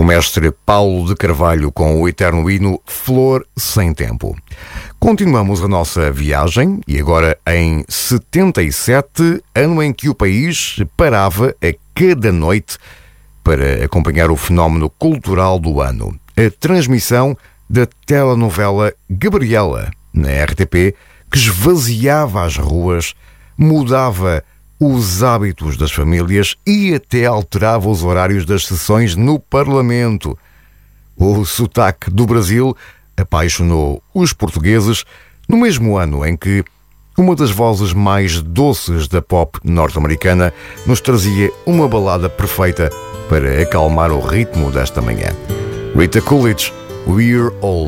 mestre Paulo de Carvalho com o eterno hino Flor Sem Tempo. Continuamos a nossa viagem e agora em 77, ano em que o país parava a cada noite para acompanhar o fenómeno cultural do ano, a transmissão da telenovela Gabriela, na RTP, que esvaziava as ruas, mudava os hábitos das famílias e até alterava os horários das sessões no Parlamento. O sotaque do Brasil apaixonou os portugueses no mesmo ano em que uma das vozes mais doces da pop norte-americana nos trazia uma balada perfeita para acalmar o ritmo desta manhã. Rita Coolidge, We're All